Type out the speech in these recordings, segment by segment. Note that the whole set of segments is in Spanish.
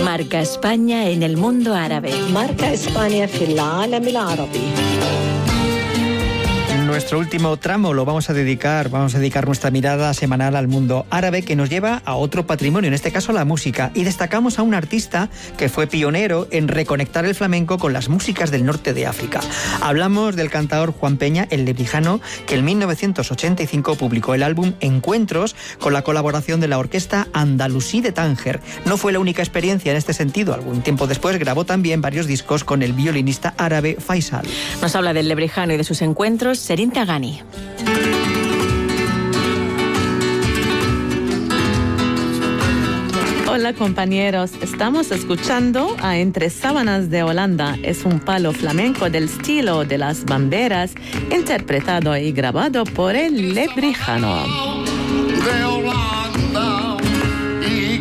Marca España en el mundo árabe. Marca España في العالم العربي. Nuestro último tramo vamos a dedicar nuestra mirada semanal al mundo árabe, que nos lleva a otro patrimonio, en este caso la música, y destacamos a un artista que fue pionero en reconectar el flamenco con las músicas del norte de África. Hablamos del cantador Juan Peña, el lebrijano, que en 1985 publicó el álbum Encuentros con la colaboración de la orquesta Andalusí de Tánger. No fue la única experiencia en este sentido. Algún tiempo después grabó también varios discos con el violinista árabe Faisal. Nos habla del lebrijano y de sus encuentros Serin Tagani. Hola compañeros, estamos escuchando a Entre Sábanas de Holanda. Es un palo flamenco del estilo de las bamberas, interpretado y grabado por el lebrijano. De Holanda y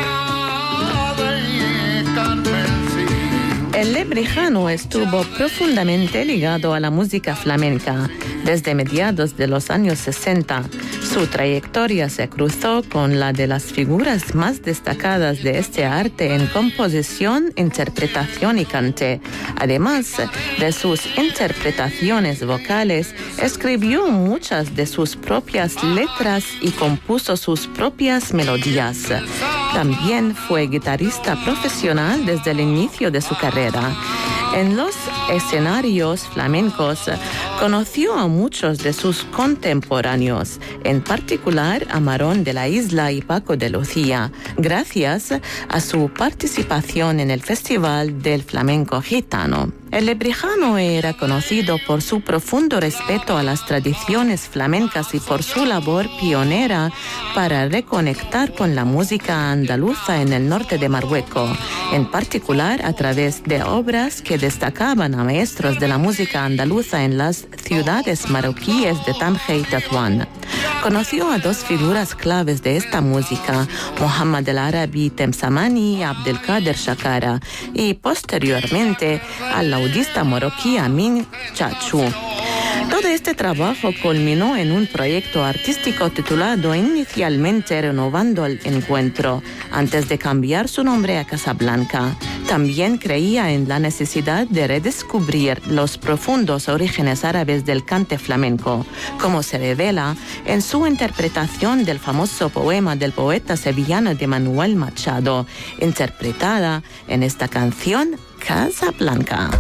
corchada y carmesí. El lebrijano estuvo profundamente ligado a la música flamenca desde mediados de los años 60. Su trayectoria se cruzó con la de las figuras más destacadas de este arte en composición, interpretación y cante. Además de sus interpretaciones vocales, escribió muchas de sus propias letras y compuso sus propias melodías. También fue guitarrista profesional desde el inicio de su carrera. En los escenarios flamencos conoció a muchos de sus contemporáneos, en particular a Marón de la Isla y Paco de Lucía, gracias a su participación en el Festival del Flamenco Gitano. El lebrijano era conocido por su profundo respeto a las tradiciones flamencas y por su labor pionera para reconectar con la música andaluza en el norte de Marruecos, en particular a través de obras que destacaban a maestros de la música andaluza en las ciudades marroquíes de Tánger y Tetuán. Conoció a dos figuras claves de esta música, Mohamed el Arabi Temsamani y Abdelkader Shakara, y posteriormente al laudista marroquí Amin Chachou. Todo este trabajo culminó en un proyecto artístico titulado inicialmente Renovando el Encuentro, antes de cambiar su nombre a Casablanca. También creía en la necesidad de redescubrir los profundos orígenes árabes del cante flamenco, como se revela en su interpretación del famoso poema del poeta sevillano de Manuel Machado, interpretada en esta canción Casablanca.